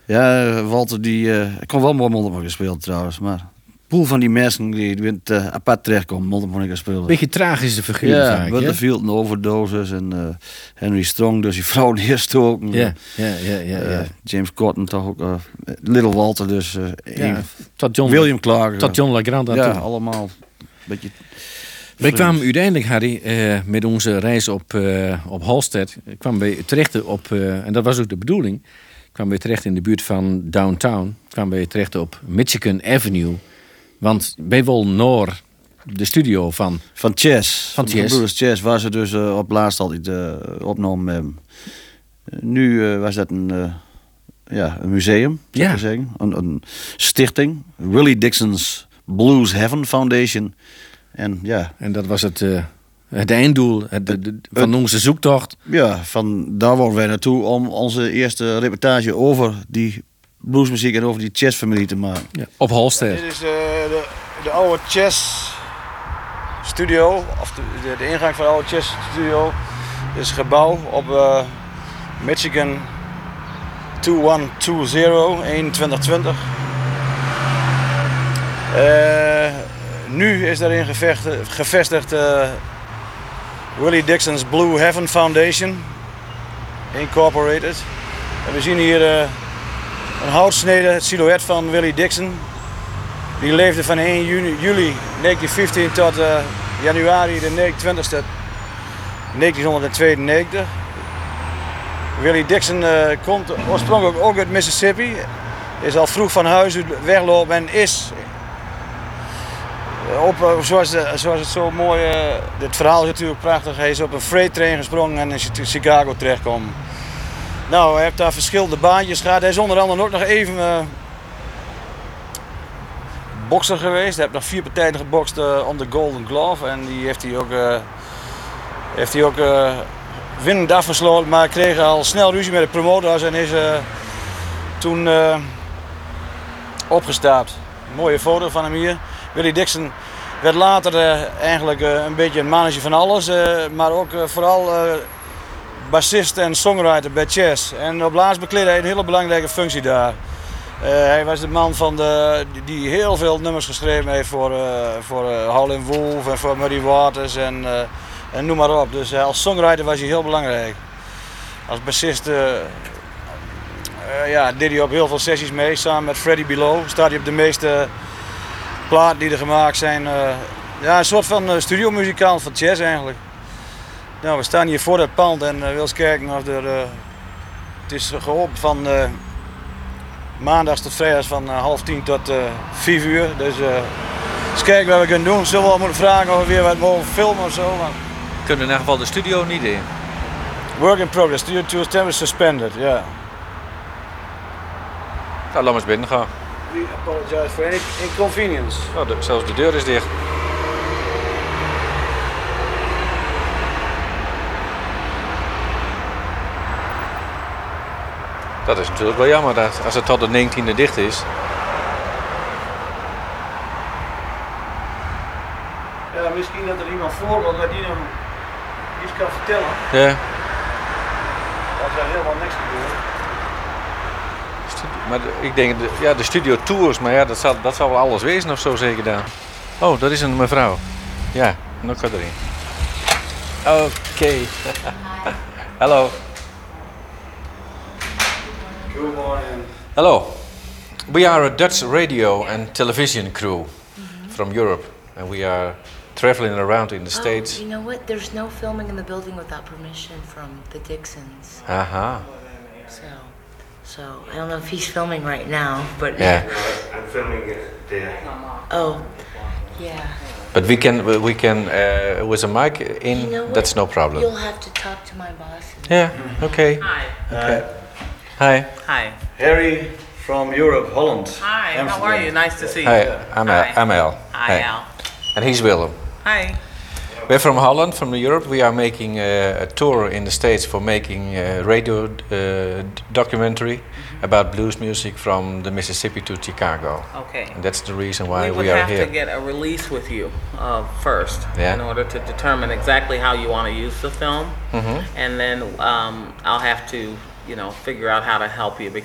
Ja, Walter die ik kon wel mooi mondharmonica spelen trouwens, maar poel van die mensen die wint apart terechtkomen mondharmonica spelen. Beetje tragische figuren ja, vaak. Butterfield en overdoses en Henry Strong, dus die vrouw neerstoken. Ja. James Cotton toch ook, Little Walter dus. Tot John, William Clark. Tot John LeGrand aan ja, toe. allemaal beetje. Wij kwamen uiteindelijk, Harry, met onze reis op Halstead, kwamen we terecht op, en dat was ook de bedoeling, kwamen we terecht in de buurt van downtown, kwamen we terecht op Michigan Avenue, want wij wilden naar de studio van Chess. Van Chess. Brothers Chess, waar ze dus op laatst altijd opgenomen hebben. Nu was dat een museum, zou ik zeggen. Een stichting. Willie Dixon's Blues Heaven Foundation. En dat was het einddoel van onze zoektocht. Ja, van daar worden wij naartoe om onze eerste reportage over die bluesmuziek en over die Chess-familie te maken. Ja, op Halstead. Dit is de oude Chess studio, of de ingang van de oude Chess studio. Dit is een gebouw op Michigan 2120, 2120. Nu is daarin gevestigd Willie Dixon's Blue Heaven Foundation Incorporated. En we zien hier een houtsnede, het silhouet van Willie Dixon. Die leefde van 1 juli 1915 tot januari de 20e 1992. Willie Dixon komt oorspronkelijk ook uit Mississippi. Is al vroeg van huis uit weglopen en is zoals het zo mooi, het verhaal is natuurlijk prachtig. Hij is op een freight train gesprongen en is in Chicago terechtgekomen. Nou, hij heeft daar verschillende baantjes gehad. Hij is onder andere ook nog even bokser geweest. Hij heeft nog 4 partijen gebokst om de Golden Glove en die heeft hij ook winnend afgesloten, maar kreeg al snel ruzie met de promotors en is toen opgestaapt. Een mooie foto van hem hier. Willie Dixon werd later eigenlijk een beetje een mannetje van alles, maar ook vooral bassist en songwriter bij Chess. En op laatst bekleedde hij een hele belangrijke functie daar. Hij was de man die heel veel nummers geschreven heeft voor Howlin' Wolf en voor Muddy Waters en noem maar op. Dus als songwriter was hij heel belangrijk. Als bassist deed hij op heel veel sessies mee. Samen met Freddie Below staat hij op de meeste platen die er gemaakt zijn. Een soort van studiomuzikant van Chess eigenlijk. Nou, we staan hier voor dat pand en wil eens kijken of er... het is geopend van maandags tot vrijdags van 9:30 tot 4 uur. Dus eens kijken wat we kunnen doen. Zullen we wel moeten vragen of we weer wat mogen filmen of zo. Maar... We kunnen in ieder geval de studio niet in. Work in progress. Studio 2 is temporarily suspended, ja. Yeah. Nou, laat maar eens binnen gaan. We apologize for any inconvenience. Oh, zelfs de deur is dicht. Dat is natuurlijk wel jammer dat als het tot de 19e dicht is. Ja, misschien dat er iemand voorkomt dat die nog iets kan vertellen. Ja. Dat er helemaal niks gebeurt. Maar ik denk, de studio tours, maar ja, dat zal wel alles wezen of zo zeker dan. Oh, dat is een mevrouw. Ja, nog gaat erin. Oké. Hallo. Good morning. Hello. We are a Dutch radio and television crew from Europe, and we are traveling around in the States. You know what? There's no filming in the building without permission from the Dixons. Aha. So I don't know if he's filming right now, but Yeah. I'm filming there. Oh, yeah. But we can with a mic in. You know what? That's no problem. You'll have to talk to my boss. Yeah. Okay. Hi. Okay. Hi. Hi. Harry from Europe, Holland. Hi. How are you? Nice to see you. Hi. I'm Al. Hi, Al. And he's Willem. Hi. We're from Holland, from Europe. We are making a tour in the States for making a radio documentary about blues music from the Mississippi to Chicago. Okay. And that's the reason why We would we are have here. to get a release with you first Yeah. in order to determine exactly how you want to use the film. Mhm. And then I'll have to, figure out how to help you